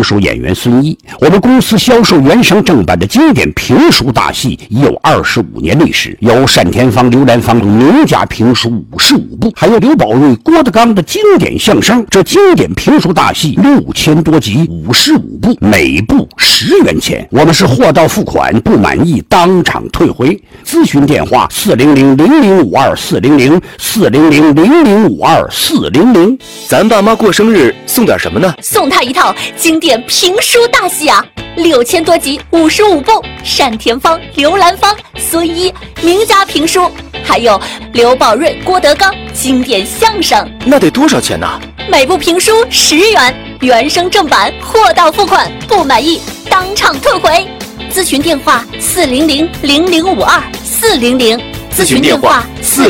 述演员孙一。我们公司销售原声正版的经典评书大戏已有25年历史，有单田芳、刘兰芳名家评书55部，还有刘宝瑞、郭德纲的经典相声。这经典评书大戏6000多集，55部，每部10元钱。我们是货到付款，不满意当场退回。咨询电话400-0052-400，400-0052-400。 咱爸妈过生日送点什么呢？ 送他一套经典评书大戏啊，6000多集，55部，单田芳、刘兰芳、孙一名家评书，还有刘宝瑞、郭德纲经典相声。 那得多少钱呢？ 每部评书10元，原声正版，货到付款，不满意当场退回。咨询电话400-0052-400， 咨询电话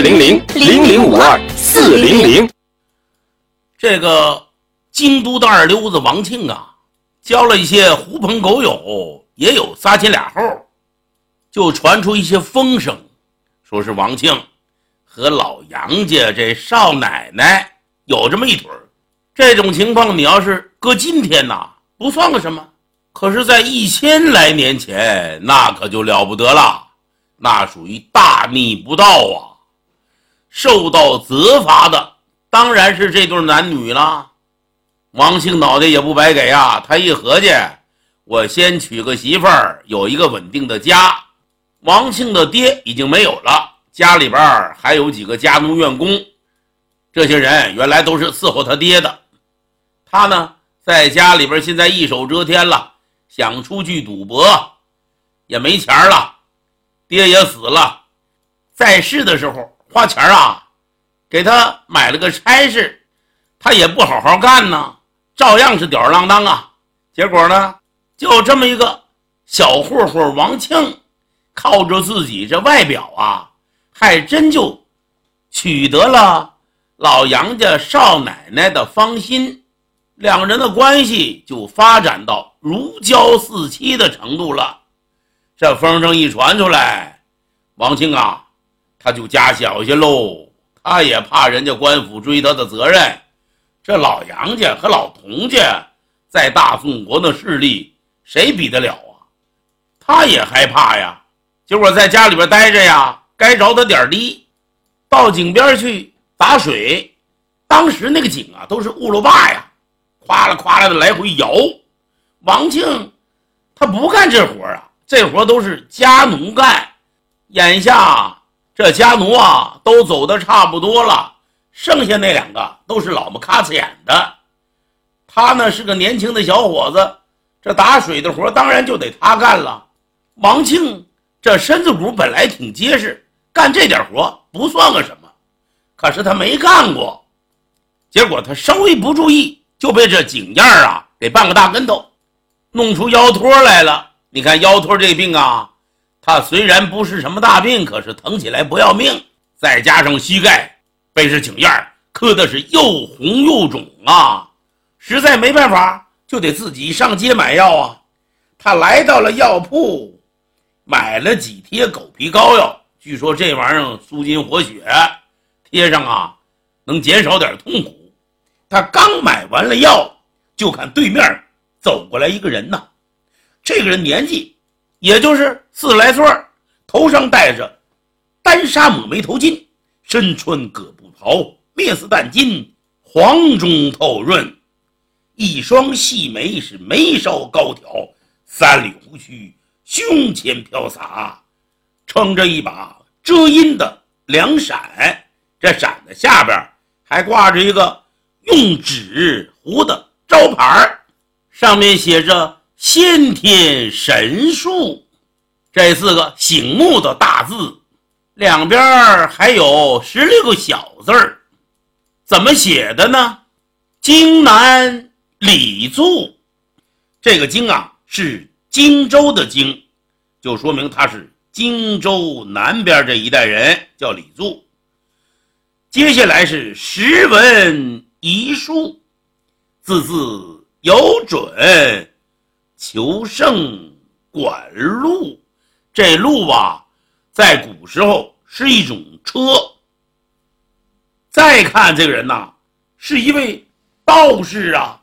400-0052-400。 这个京都的二流子王庆啊，交了一些狐朋狗友，也有3前2后，就传出一些风声，说是王庆和老杨家这少奶奶有这么一腿儿。这种情况你要是搁今天呐，不算个什么，可是在1000来年前，那可就了不得了，那属于大逆不道啊！受到责罚的当然是这对男女了。王庆脑袋也不白给啊，他一合计，我先娶个媳妇儿，有一个稳定的家。王庆的爹已经没有了，家里边还有几个家奴员工，这些人原来都是伺候他爹的。他呢，在家里边现在一手遮天了，想出去赌博也没钱了，爹也死了，在世的时候花钱啊给他买了个差事，他也不好好干呢，照样是吊儿郎当啊。结果呢，就这么一个小混混王庆，靠着自己这外表啊，还真就取得了老杨家少奶奶的芳心，两人的关系就发展到如胶似漆的程度了。这风声一传出来，王庆啊，他就加小心喽，他也怕人家官府追他的责任。这老杨家和老童家在大宋国的势力谁比得了啊？他也害怕呀。结果在家里边待着呀，该着他点滴，到井边去打水，当时那个井啊都是乌鲁坝呀，夸啦夸啦的来回摇。王庆他不干这活啊，这活都是家奴干。眼下这家奴啊都走得差不多了，剩下那2个都是老么咔呲眼的。他呢是个年轻的小伙子，这打水的活当然就得他干了。王庆这身子骨本来挺结实，干这点活不算个什么，可是他没干过，结果他稍微不注意就被这井沿啊给绊个大跟头，弄出腰托来了。你看腰托这病啊，它虽然不是什么大病，可是疼起来不要命，再加上膝盖被这井沿磕的是又红又肿啊，实在没办法就得自己上街买药啊。他来到了药铺，买了几贴狗皮膏药，据说这玩意儿舒筋活血，贴上啊能减少点痛苦。他刚买完了药，就看对面走过来一个人呐。这个人年纪也就是40来岁，头上戴着单纱抹眉头巾，身穿葛布袍，面似淡金，黄中透润，一双细眉是眉梢高挑，3缕胡须胸前飘洒，撑着一把遮阴的凉伞，这伞的下边还挂着一个用纸糊的招牌，上面写着先天神术这4个醒目的大字，两边还有16个小字儿。怎么写的呢？荆南李卒，这个荆啊是荆州的荆，就说明他是荆州南边这一带人，叫李卒。接下来是识文遗书，字字有准，求胜管路。这路啊在古时候是一种车。再看这个人呐，是一位道士啊，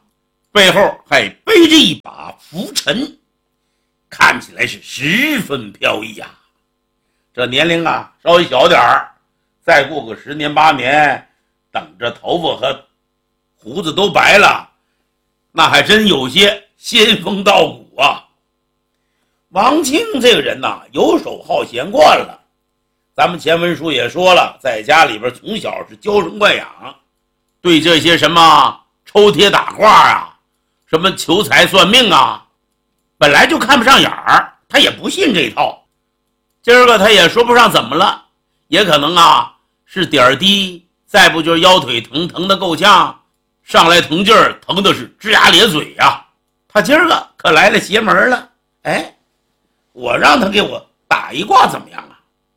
背后还背着一把拂尘，看起来是十分飘逸啊。这年龄啊稍微小点儿，再过个10年8年，等着头发和胡子都白了，那还真有些仙风道骨啊。王庆这个人呐，游手好闲惯了。咱们前文书也说了，在家里边从小是娇生惯养，对这些什么抽贴打卦啊，什么求财算命啊，本来就看不上眼儿，他也不信这一套。今儿个他也说不上怎么了，也可能啊是点儿低，再不就是腰腿疼的够呛，上来疼劲儿，疼的是龇牙咧嘴呀。他今儿个可来了邪门了，哎，我让他给我打一卦怎么样啊？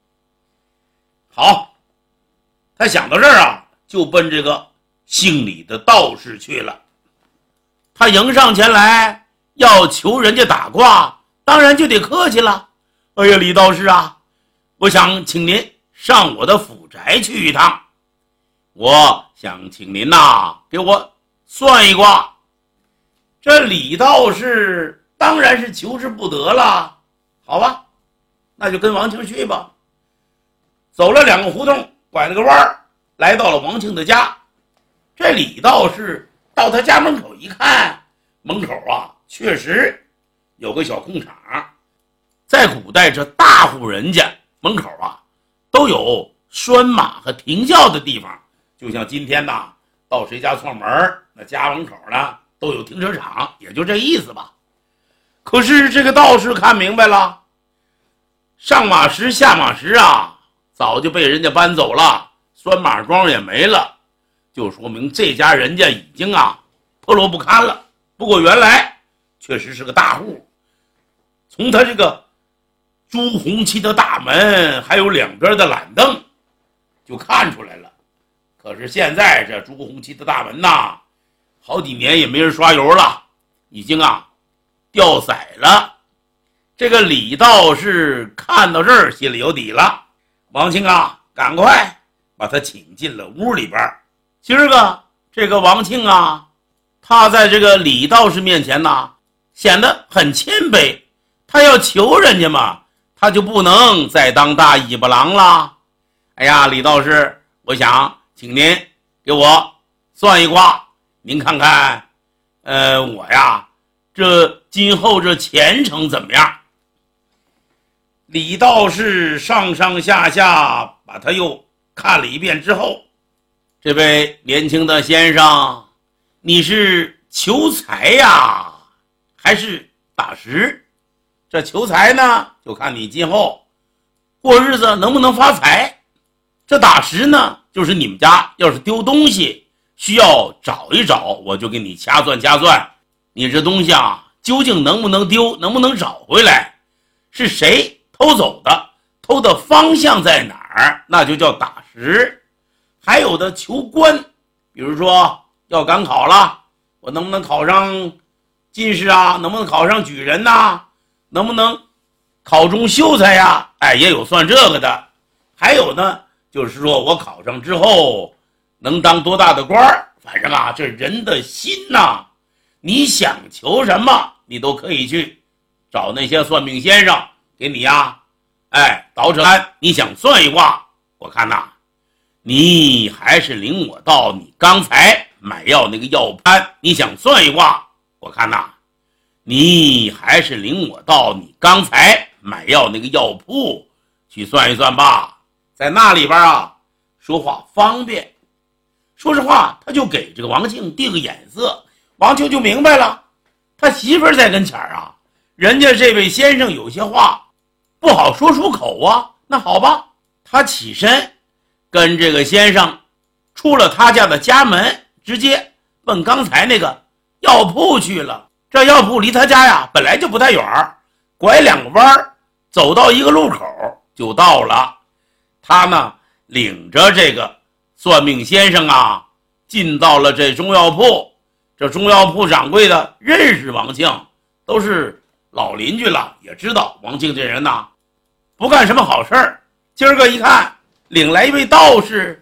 好，他想到这儿啊，就奔这个姓李的道士去了。他迎上前来要求人家打卦，当然就得客气了。哎呀，李道士啊，我想请您上我的府宅去一趟，我想请您呐给我算一卦。这李道士当然是求之不得了，好吧，那就跟王庆去吧。走了2个胡同，拐了个弯儿，来到了王庆的家。这李道士到他家门口一看，门口啊确实有个小空场。在古代，这大户人家门口啊都有拴马和停轿的地方，就像今天呐到谁家串门，那家门口呢都有停车场，也就这意思吧。可是这个道士看明白了，上马石下马石啊早就被人家搬走了，拴马桩也没了，就说明这家人家已经啊破落不堪了。不过原来确实是个大户，从他这个朱红漆的大门还有两边的懒凳就看出来了。可是现在这朱红漆的大门呐，好几年也没人刷油了，已经啊掉色了。这个李道士看到这儿心里有底了，王庆啊赶快把他请进了屋里边。今儿个这个王庆啊，他在这个李道士面前呐显得很谦卑，他要求人家嘛，他就不能再当大尾巴狼了。哎呀，李道士，我想请您给我算一卦，您看看我呀这今后这前程怎么样。李道士上上下下把他又看了一遍之后，这位年轻的先生，你是求财呀还是打石？这求财呢就看你今后过日子能不能发财，这打石呢就是你们家要是丢东西需要找一找，我就给你掐算掐算，你这东西啊究竟能不能丢，能不能找回来，是谁偷走的，偷的方向在哪儿，那就叫打石。还有的求官，比如说要赶考了，我能不能考上进士啊，能不能考上举人呐，能不能考中秀才呀，也有算这个的。还有呢就是说我考上之后能当多大的官儿，反正啊这人的心呐，你想求什么你都可以去找那些算命先生给你呀捯饬。你想算一卦，我看呐你还是领我到你刚才买药那个药摊，你想算一卦，我看呐你还是领我到你刚才买药那个药铺去算一算吧，在那里边啊说话方便。说实话，他就给这个王庆递个眼色，王庆就明白了，他媳妇儿在跟前啊，人家这位先生有些话不好说出口啊。那好吧，他起身跟这个先生出了他家的家门，直接奔刚才那个药铺去了。这药铺离他家呀本来就不太远，拐2个弯走到一个路口就到了。他呢领着这个算命先生啊进到了这中药铺。这中药铺掌柜的认识王庆，都是老邻居了，也知道王庆这人呐不干什么好事儿。今儿个一看领来一位道士，